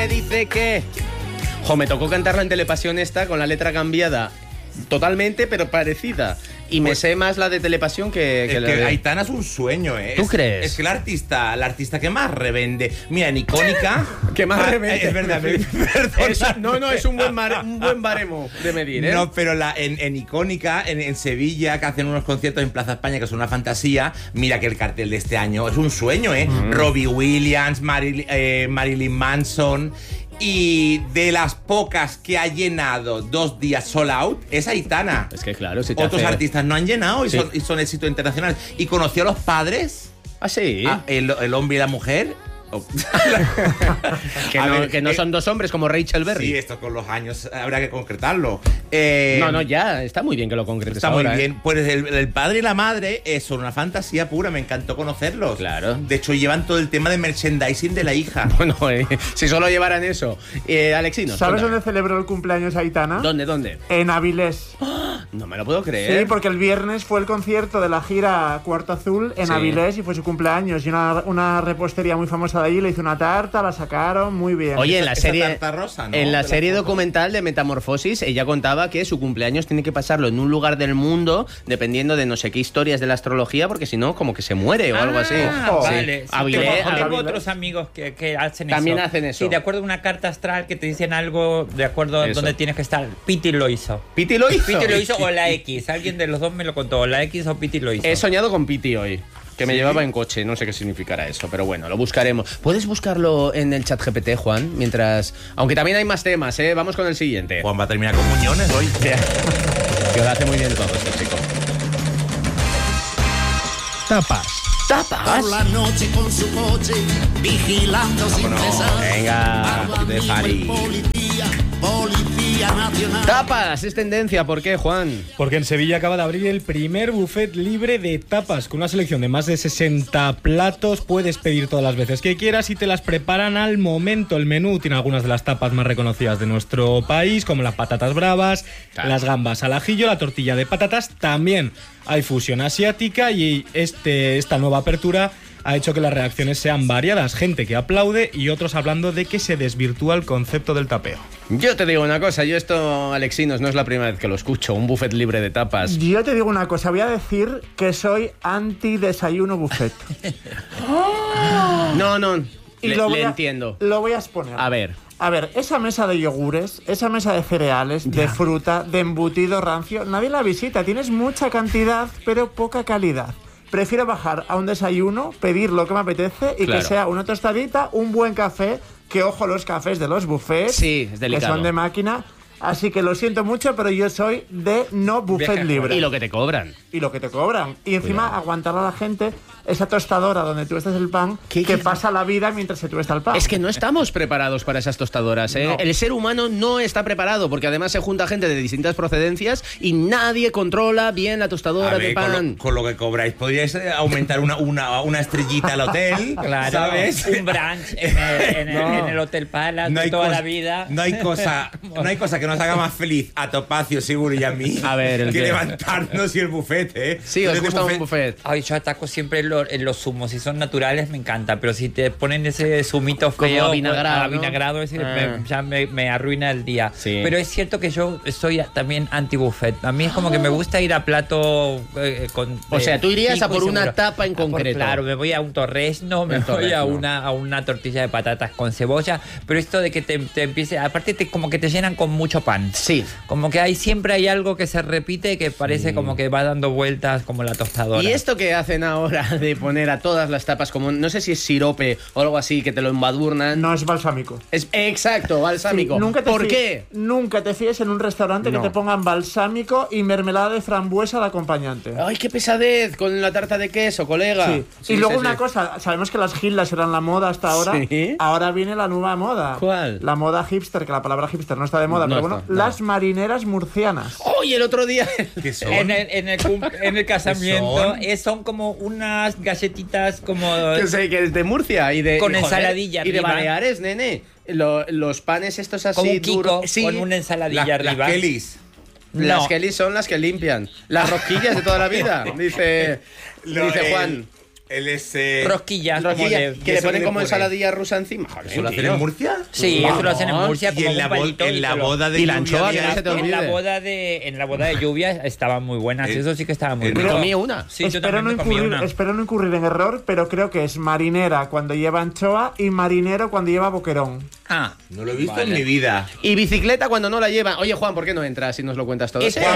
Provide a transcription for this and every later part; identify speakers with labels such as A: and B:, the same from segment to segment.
A: dice que... me tocó cantarla en Telepasión esta, con la letra cambiada totalmente, pero parecida. Y me sé más la de Telepasión que la de...
B: Aitana es un sueño, ¿eh?
A: ¿Tú crees?
B: Es que la artista que más revende. Mira, en Icónica...
A: que más revende.
B: Es verdad, perdón.
A: Es un buen baremo de medir, ¿eh?
B: No, pero en Icónica, en Sevilla, que hacen unos conciertos en Plaza España, que son una fantasía, mira que el cartel de este año es un sueño, ¿eh? Robbie Williams, Marilyn Manson... Y de las pocas que ha llenado 2 días sold out, es Aitana.
A: Es que claro, si
B: otros artistas no han llenado y son éxitos internacionales. ¿Y conoció a los padres?
A: ¿Ah, sí?
B: El hombre y la mujer.
A: que no son 2 hombres como Rachel Berry.
B: Sí, esto con los años habrá que concretarlo.
A: Ya, está muy bien que lo concretes.
B: Está
A: ahora,
B: muy bien. Pues el padre y la madre son una fantasía pura, me encantó conocerlos.
A: Claro.
B: De hecho, llevan todo el tema de merchandising de la hija.
A: Bueno, si solo llevaran eso. Alexino.
C: ¿Sabes dónde celebró el cumpleaños Aitana?
A: ¿Dónde?
C: En Avilés.
A: No me lo puedo creer.
C: Sí, porque el viernes fue el concierto de la gira Cuarto Azul en Avilés y fue su cumpleaños. Y una repostería muy famosa de allí le hizo una tarta, la sacaron muy bien.
A: Oye, en la serie
B: tarta rosa, ¿no?
A: En la serie documental de Metamorfosis, ella contaba que su cumpleaños tiene que pasarlo en un lugar del mundo, dependiendo de no sé qué historias de la astrología, porque si no, como que se muere o algo así.
D: Vale.
A: Sí.
D: Tengo otros amigos que hacen
A: También
D: eso.
A: hacen eso.
D: Sí, de acuerdo a una carta astral que te dicen algo de acuerdo a dónde tienes que estar. Piti lo hizo.
A: ¿Piti lo hizo?
D: Piti lo hizo o la X. Alguien de los dos me lo contó. La X o Piti lo hizo.
A: He soñado con Piti hoy. Que me llevaba en coche, no sé qué significará eso, pero bueno, lo buscaremos. ¿Puedes buscarlo en el chat GPT, Juan? Mientras... Aunque también hay más temas, ¿eh? Vamos con el siguiente.
B: Juan va a terminar con muñones hoy.
A: Que lo hace muy bien todo este chico.
E: Tapas.
F: Por la noche con su coche, vigilando sin cesar.
A: Venga, un poquito de Fari.
F: Policía Nacional.
A: Tapas, es tendencia, ¿por qué, Juan?
E: Porque en Sevilla acaba de abrir el primer buffet libre de tapas. Con una selección de más de 60 platos puedes pedir todas las veces que quieras y te las preparan al momento. El menú tiene algunas de las tapas más reconocidas de nuestro país, como las patatas bravas, las gambas al ajillo, la tortilla de patatas. También hay fusión asiática y esta nueva apertura ha hecho que las reacciones sean variadas. Gente que aplaude y otros hablando de que se desvirtúa el concepto del tapeo.
A: Yo te digo una cosa, yo esto, Alexinos, no es la primera vez que lo escucho, un buffet libre de tapas.
C: Yo te digo una cosa, voy a decir que soy anti-desayuno buffet.
A: No,
C: Y
A: le entiendo.
C: Lo voy a exponer.
A: A ver,
C: esa mesa de yogures, esa mesa de cereales, de fruta, de embutido rancio, nadie la visita. Tienes mucha cantidad, pero poca calidad. Prefiero bajar a un desayuno, pedir lo que me apetece y que sea una tostadita, un buen café, que ojo los cafés de los buffets,
A: sí, es delicado,
C: que son de máquina. Así que lo siento mucho, pero yo soy de no buffet libre.
A: Y lo que te cobran.
C: Y encima aguantar a la gente esa tostadora donde tú estás el pan, que pasa la vida mientras se tuesta el pan.
A: Es que no estamos preparados para esas tostadoras, ¿eh? No. El ser humano no está preparado, porque además se junta gente de distintas procedencias y nadie controla bien la tostadora de pan.
B: Con lo que cobráis, podríais aumentar una estrellita al hotel,
D: claro,
B: ¿sabes?
D: Un brunch en el Hotel Palace de toda la vida.
B: No hay cosa que nos haga más feliz a Topacio, seguro, y a mí, que levantarnos y el buffet, ¿eh?
A: Sí, os gusta un buffet.
D: Ay, yo ataco siempre en los zumos. Si son naturales, me encanta. Pero si te ponen ese zumito feo, avinagrado, ya me arruina el día. Sí. Pero es cierto que yo soy también anti-buffet. A mí es como que me gusta ir a plato
A: o sea, tú irías a por una tapa en concreto.
D: Claro, me voy a un torrezno, voy a una tortilla de patatas con cebolla. Pero esto de que te empiece... Aparte, como que te llenan con mucho pan.
A: Sí.
D: Como que siempre hay algo que se repite que parece como que va dando vueltas como la tostadora.
A: Y esto que hacen ahora de poner a todas las tapas como, no sé si es sirope o algo así, que te lo embadurnan.
C: No, es balsámico.
A: Exacto, balsámico.
C: Sí,
A: ¿Por qué?
C: Nunca te fíes en un restaurante que te pongan balsámico y mermelada de frambuesa de acompañante.
A: Ay, qué pesadez con la tarta de queso, colega.
C: Sí. Y luego una cosa, sabemos que las gildas eran la moda hasta ahora.
A: ¿Sí?
C: Ahora viene la nueva moda.
A: ¿Cuál?
C: La moda hipster, que la palabra hipster no está de moda, pero bueno, las marineras murcianas.
A: ¡Oye, el otro día!
B: ¿Qué son?
D: En el casamiento son como unas galletitas como...
A: Que sé, que es de Murcia y de...
D: Con ensaladilla
A: y de
D: arriba.
A: Baleares, nene. Los panes estos así
D: como un Kiko,
A: duros. Sí.
D: con una ensaladilla arriba.
B: Las Kellys.
A: Las Kellys son las que limpian. Las rosquillas de toda la vida, dice Juan.
B: Él es...
D: Rosquillas.
A: Que le ponen como ensaladilla rusa encima. Joder,
B: ¿Eso lo hacen en Murcia?
D: Sí, eso lo hacen en Murcia.
B: Y en la boda de
A: y la anchoa, que no se te olvide.
D: En la boda de lluvia estaban muy buenas. Eso sí que estaba muy bueno.
A: Me comí una.
D: Sí,
C: espero no incurrir en error, pero creo que es marinera cuando lleva anchoa y marinero cuando lleva boquerón.
B: No lo he visto en mi vida.
A: Y bicicleta cuando no la lleva. Oye, Juan, ¿por qué no entras si nos lo cuentas todo?
D: Esto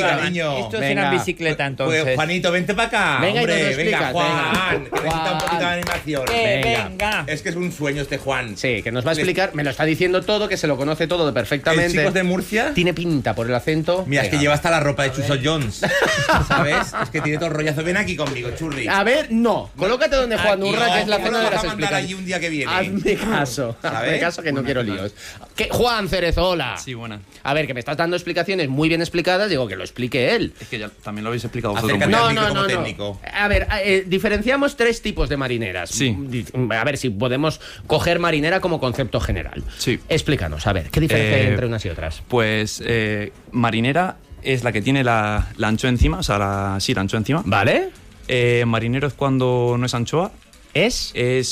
D: es una bicicleta, entonces.
B: Pues, Juanito, vente para acá.
A: Venga,
B: hombre,
A: venga,
B: Juan. Que necesita un poquito de animación.
D: Venga.
B: Es que es un sueño este Juan.
A: Sí, que nos va a explicar. Me lo está diciendo todo, que se lo conoce todo perfectamente.
B: ¿El chico es de Murcia?
A: Tiene pinta por el acento.
B: Mira, es que lleva hasta la ropa de Chuso Jones. ¿Sabes? Es que tiene todo el rollazo. Ven aquí conmigo, churri.
A: A ver, no. Colócate donde Juan Urra, que es la zona de las
B: explicaciones. Vamos a mandar allí
A: explicaciones.
B: un día que viene.
A: Hazme caso. Hazme caso que no quiero líos. Juan Cerezola.
G: Sí, buena.
A: A ver, que me estás dando explicaciones muy bien explicadas. Digo, que lo explique él.
G: Es que ya también lo habéis explicado vosotros.
B: Acércate
G: muy
B: al
G: bien.
B: micro como técnico.
A: A ver, diferenciamos 3 tipos de marineras.
G: Sí.
A: A ver si podemos coger marinera como concepto general.
G: Sí.
A: Explícanos, a ver, ¿qué diferencia hay entre unas y otras?
G: Pues marinera es la que tiene la anchoa encima, o sea, la anchoa encima.
A: ¿Vale?
G: Marinero es cuando no es anchoa.
A: ¿Es?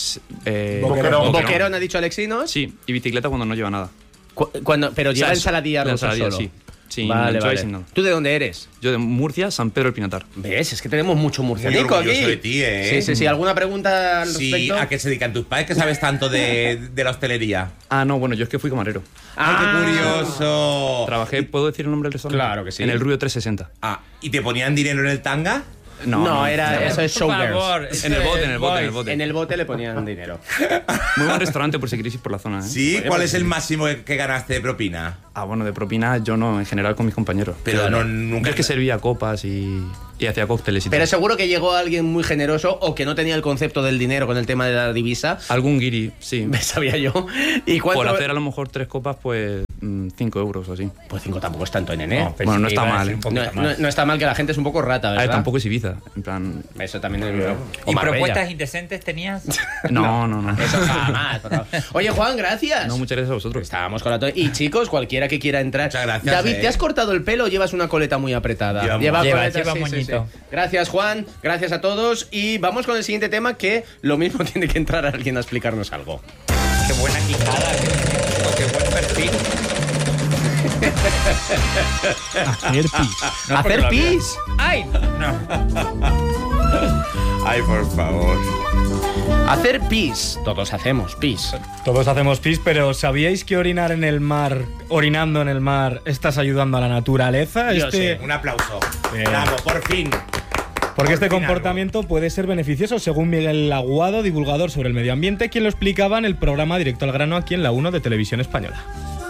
A: Boquerón, ha dicho Alexinos.
G: Sí, y bicicleta cuando no lleva nada.
A: Pero lleva
G: O sea,
A: ensaladilla
G: la
A: rusa
G: ensaladilla,
A: solo.
G: sí. Sin
A: Vale,
G: anchoa y
A: vale.
G: sin nada.
A: ¿Tú de dónde eres?
G: Yo de Murcia, San Pedro del Pinatar.
A: ¿Ves? Es que tenemos mucho murcianico
B: Muy
A: aquí.
B: orgulloso de ti, ¿eh?
A: Sí. ¿Alguna pregunta al
B: Sí,
A: respecto?
B: ¿a qué se dedican tus padres? ¿Que sabes tanto de la hostelería?
G: Ah, no, bueno, yo es que fui camarero.
B: ¡Ay, qué curioso!
G: Trabajé, ¿puedo decir el nombre del restaurante?
A: Claro que sí.
G: En el Rubio 360.
B: ¿Y te ponían dinero en el tanga?
A: No, eso es
D: Por
A: Showgirls.
D: favor,
G: En el bote.
A: En el bote le ponían dinero.
G: Muy buen restaurante por si queréis ir por la zona, ¿eh?
B: Sí,
A: Oye,
B: ¿cuál
A: pues
B: es el máximo que ganaste de propina?
G: Ah, bueno, de propina yo no, en general con mis compañeros.
B: Pero
G: Claro.
B: nunca...
G: Yo es que servía copas y hacía cócteles y
A: Pero
G: tal.
A: seguro que llegó alguien muy generoso o que no tenía el concepto del dinero con el tema de la divisa.
G: Algún guiri, sí.
A: Me sabía yo. ¿Y cuánto?
G: Por hacer a lo mejor 3 copas, pues 5 euros o así.
A: Pues 5 tampoco es tanto, nene.
D: No,
G: Bueno, no está
D: iba a
G: mal,
D: ser
G: ¿eh?
D: un poquito más.
A: No está mal que la gente es un poco rata,
G: A
A: ¿verdad?
G: ver, tampoco es Ibiza. En plan.
A: Eso también es...
D: ¿Y propuestas indecentes tenías?
G: No.
A: Eso jamás, por favor. Oye, Juan, gracias.
G: No, muchas gracias a vosotros.
A: Estábamos con la Y chicos, cualquiera que quiera entrar.
B: Muchas gracias,
A: David, ¿te has cortado el pelo o llevas una coleta muy apretada?
B: Lleva
D: moñito.
A: Gracias, Juan. Gracias a todos. Y vamos con el siguiente tema, que lo mismo tiene que entrar alguien a explicarnos algo.
D: Qué buena quijada, qué buen perfil.
E: Hacer pis.
A: ¿Hacer pis?
D: ¡Ay! No.
B: Ay, por favor.
A: Hacer pis. Todos hacemos pis.
E: Todos hacemos pis, pero ¿sabíais que orinar en el mar, orinando en el mar, estás ayudando a la naturaleza?
A: Yo sé.
B: Un aplauso.
E: Bien.
B: Bravo, por fin.
E: Porque este
B: Por fin
E: comportamiento puede ser beneficioso, según Miguel Aguado, divulgador sobre el medio ambiente, quien lo explicaba en el programa Directo al Grano aquí en la 1 de Televisión Española.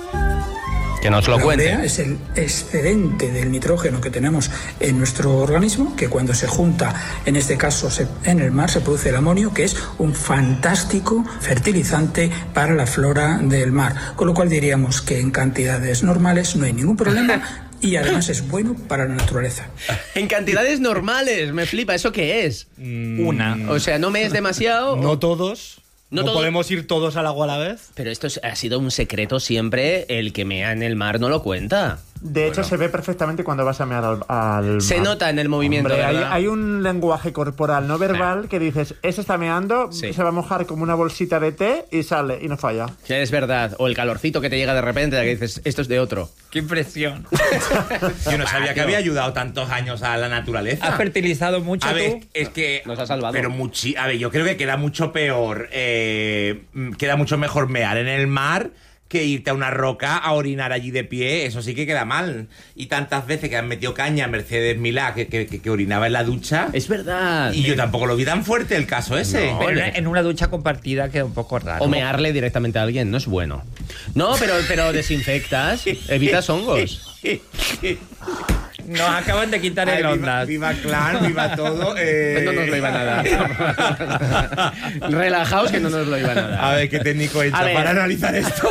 A: Que nos lo
H: La
A: cuente.
H: urea es el excedente del nitrógeno que tenemos en nuestro organismo, que cuando se junta, en este caso en el mar, se produce el amonio, que es un fantástico fertilizante para la flora del mar. Con lo cual diríamos que en cantidades normales no hay ningún problema y además es bueno para la naturaleza.
A: En cantidades normales, me flipa. ¿Eso qué es?
D: Una.
A: O sea, no me es demasiado.
E: No todos.
A: No
E: No,
A: todos.
E: podemos ir todos al agua a la vez.
A: Pero esto ha sido un secreto siempre. El que mea en el mar no lo cuenta.
C: De hecho, se ve perfectamente cuando vas a mear al
A: Se
C: mar.
A: nota en el movimiento,
C: Hombre,
A: ¿verdad?
C: hay un lenguaje corporal no verbal que dices, ese está meando,
A: Sí.
C: se va a mojar como una bolsita de té y sale y no falla.
A: Sí, es verdad. O el calorcito que te llega de repente, que dices, esto es de otro.
D: ¡Qué impresión!
B: Yo no sabía que había ayudado tantos años a la naturaleza.
D: ¿Has fertilizado mucho
B: A ver,
D: tú?
B: es que...
A: Nos ha salvado.
B: Pero a ver, yo creo que queda mucho peor, queda mucho mejor mear en el mar que irte a una roca a orinar allí de pie. Eso sí que queda mal. Y tantas veces que han metido caña a Mercedes Milá que orinaba en la ducha.
A: Es verdad.
B: Y yo tampoco lo vi tan fuerte el caso ese.
A: No.
D: Pero en una ducha compartida queda un poco raro.
A: O mearle directamente a alguien no es bueno. No, pero desinfectas, evitas hongos.
D: Nos acaban de quitar el
B: Ay,
D: onda.
B: viva Clan, viva todo.
A: No nos lo iba a dar. Relajaos que no nos lo iban a dar.
B: A ver qué técnico
A: A
B: entra
A: ver.
B: para analizar esto.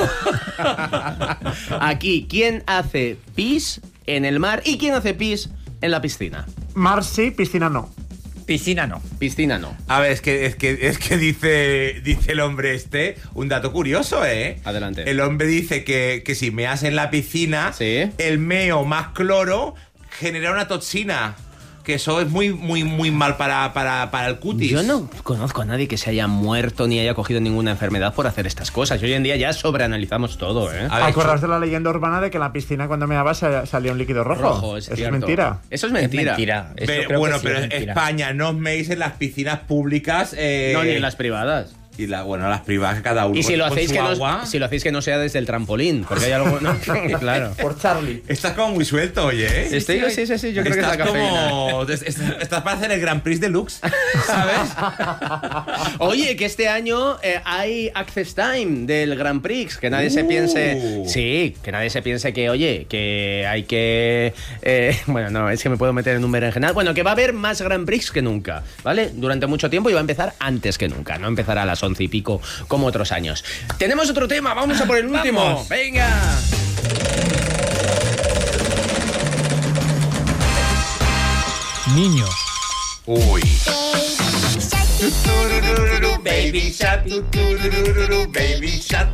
A: Aquí, ¿quién hace pis en el mar y quién hace pis en la piscina?
C: Mar sí, piscina no.
D: Piscina no.
A: Piscina no.
B: A ver, es que dice el hombre un dato curioso, ¿eh?
A: Adelante.
B: El hombre dice que si meas en la piscina,
A: Sí.
B: el meo más cloro genera una toxina que eso es muy mal para el cutis.
A: Yo no conozco a nadie que se haya muerto ni haya cogido ninguna enfermedad por hacer estas cosas. Hoy en día ya sobreanalizamos todo, ¿eh?
C: ¿Acordaos de la leyenda urbana de que en la piscina cuando meaba salía un líquido rojo?
A: Eso
C: es mentira.
A: Eso es mentira.
B: Pero España, no os meéis en las piscinas públicas.
A: No, ni en las privadas.
B: Y las privadas cada uno.
A: Y si lo hacéis que no sea desde el trampolín, porque hay algo. No, claro.
C: Por Charlie.
B: Estás como muy suelto, oye, ¿eh?
A: Sí, yo creo que es la cafeína.
B: Estás para hacer el Grand Prix Deluxe, ¿sabes?
A: Oye, que este año hay Access Time del Grand Prix, que nadie se piense. Sí, que nadie se piense que, oye, que hay que. Bueno, no, es que me puedo meter en un berenjenal. Bueno, que va a haber más Grand Prix que nunca, ¿vale? Durante mucho tiempo y va a empezar antes que nunca, no empezará a las 11 y pico como otros años. Tenemos otro tema, vamos a por el último.
D: ¡Vamos!
A: ¡Venga!
E: Niños.
B: Uy.
F: Baby shark, baby shark,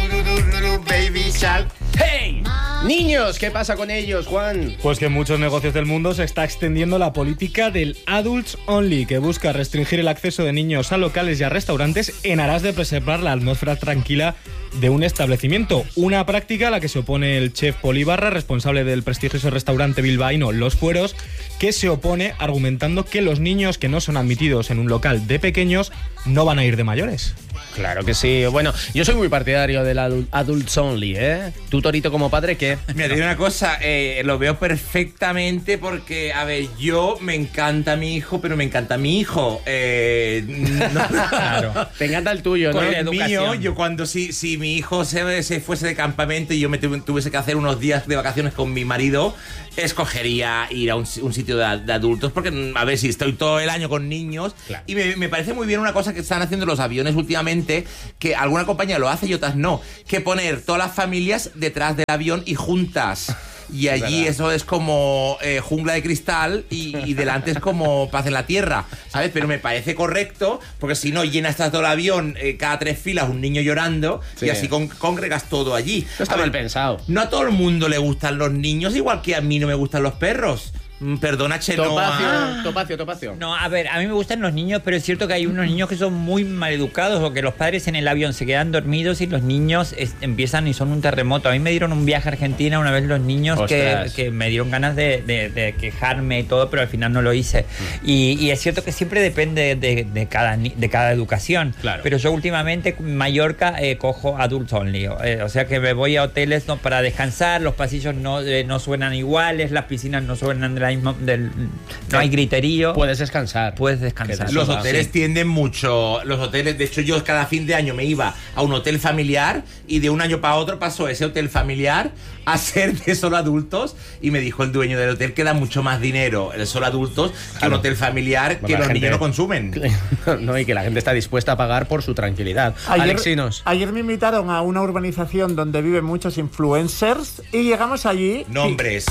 F: baby shark.
A: ¡Hey! Niños, ¿qué pasa con ellos, Juan?
E: Pues que en muchos negocios del mundo se está extendiendo la política del Adults Only, que busca restringir el acceso de niños a locales y a restaurantes en aras de preservar la atmósfera tranquila de un establecimiento. Una práctica a la que se opone el chef Pol Ibarra, responsable del prestigioso restaurante bilbaíno Los Fueros, que se opone argumentando que los niños que no son admitidos en un local de pequeños no van a ir de mayores.
A: Claro que sí. Bueno, yo soy muy partidario del Adults Only, ¿eh? Tú, Torito, como padre, ¿qué?
B: Mira, te digo una cosa, lo veo perfectamente porque, a ver, yo me encanta mi hijo, pero me encanta mi hijo.
A: Claro. Te encanta el tuyo, ¿no?
B: El mío, yo cuando si mi hijo se fuese de campamento y yo me tuviese que hacer unos días de vacaciones con mi marido, escogería ir a un sitio de adultos porque, a ver, si estoy todo el año con niños. Claro. Y me parece muy bien una cosa que están haciendo los aviones últimamente, que alguna compañía lo hace y otras no, que poner todas las familias detrás del avión y juntas. Y allí eso es como jungla de cristal y delante es como paz en la tierra, ¿sabes? Pero me parece correcto, porque si no llenas todo el avión, cada 3 filas un niño llorando, sí. Y así congregas todo allí.
A: No está mal pensado.
B: No a todo el mundo le gustan los niños, igual que a mí no me gustan los perros. Perdona, Chenoa.
A: Topacio.
D: No, a ver, a mí me gustan los niños, pero es cierto que hay unos niños que son muy maleducados o que los padres en el avión se quedan dormidos y los niños empiezan y son un terremoto. A mí me dieron un viaje a Argentina una vez los niños que me dieron ganas de quejarme y todo, pero al final no lo hice. Y es cierto que siempre depende de cada educación.
A: Claro.
D: Pero yo últimamente en Mallorca cojo Adults Only. O sea que me voy a hoteles para descansar, los pasillos no suenan iguales, las piscinas no suenan de la misma, no hay griterío.
A: Puedes descansar.
B: Los hoteles tienden mucho. Los hoteles, de hecho, yo cada fin de año me iba a un hotel familiar y de un año para otro pasó ese hotel familiar a ser de solo adultos y me dijo el dueño del hotel que da mucho más dinero el solo adultos que un hotel familiar que los niños no consumen.
A: No, y que la gente está dispuesta a pagar por su tranquilidad. Alexinos.
C: Ayer me invitaron a una urbanización donde viven muchos influencers y llegamos allí.
B: Nombres.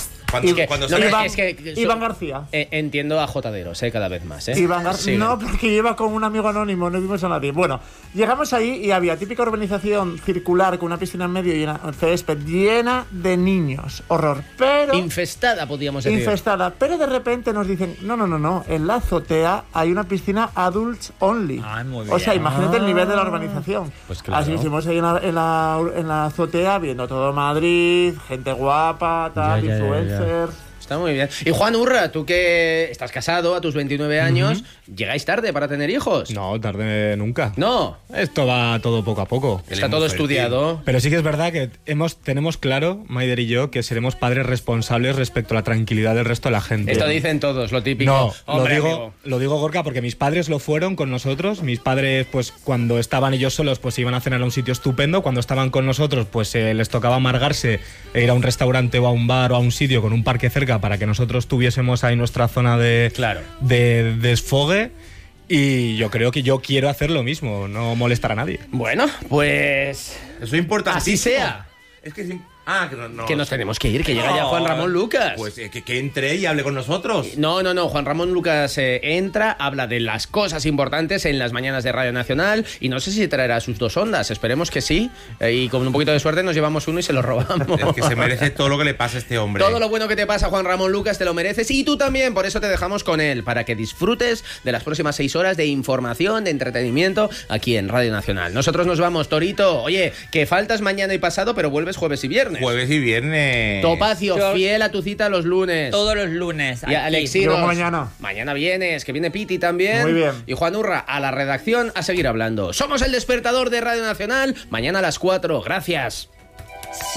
C: Iván García.
A: Entiendo a jotaderos, cada vez más.
C: Iván García. Sí. No, porque lleva con un amigo anónimo, no vimos a nadie. Bueno, llegamos ahí y había típica urbanización circular con una piscina en medio y una césped llena de niños. Horror. Pero.
A: Infestada, podríamos decir.
C: Infestada. Pero de repente nos dicen: no. En la azotea hay una piscina Adults Only.
D: Muy bien.
C: O sea, imagínate el nivel de la urbanización.
A: Pues claro.
C: Así hicimos ahí en la azotea, viendo todo Madrid, gente guapa, tal, influencers.
A: Está muy bien. Y Juan Urra, tú que estás casado a tus 29 años, ¿llegáis tarde para tener hijos?
E: No, tarde nunca.
A: No.
E: Esto va todo poco a poco.
A: Está todo estudiado.
E: Pero sí que es verdad que tenemos claro, Maider y yo, que seremos padres responsables respecto a la tranquilidad del resto de la gente.
A: Esto dicen todos, lo típico.
E: No,
A: hombre,
E: lo digo, Gorka, porque mis padres lo fueron con nosotros. Mis padres, pues cuando estaban ellos solos, pues iban a cenar a un sitio estupendo. Cuando estaban con nosotros, pues les tocaba amargarse e ir a un restaurante o a un bar o a un sitio con un parque cerca para que nosotros tuviésemos ahí nuestra zona de desfogue. Y yo creo que yo quiero hacer lo mismo, no molestar a nadie.
A: Bueno, pues
B: eso es importante.
A: Así sea.
B: Es que
A: Que nos tenemos que ir, que llega ya Juan Ramón Lucas.
B: Pues que entre y hable con nosotros.
A: No. Juan Ramón Lucas entra, habla de las cosas importantes en las mañanas de Radio Nacional y no sé si traerá sus 2 ondas. Esperemos que sí. Y con un poquito de suerte nos llevamos uno y se lo robamos.
B: Es que se merece todo lo que le pasa a este hombre.
A: Todo lo bueno que te pasa, Juan Ramón Lucas, te lo mereces y tú también. Por eso te dejamos con él, para que disfrutes de las próximas 6 horas de información, de entretenimiento aquí en Radio Nacional. Nosotros nos vamos, Torito. Oye, que faltas mañana y pasado, pero vuelves jueves y viernes.
B: Jueves y viernes.
A: Topacio, fiel a tu cita los lunes.
D: Todos los lunes.
A: Y Alexinos,
C: mañana.
A: Mañana vienes, que viene Piti también.
C: Muy bien.
A: Y Juan Urra, a la redacción, a seguir hablando. Somos el despertador de Radio Nacional. Mañana a las 4. Gracias.